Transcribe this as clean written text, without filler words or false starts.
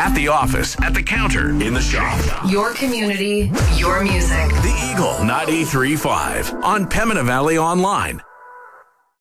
At the office, at the counter, in the shop. Your community, your music. The Eagle 93.5 on Pembina Valley Online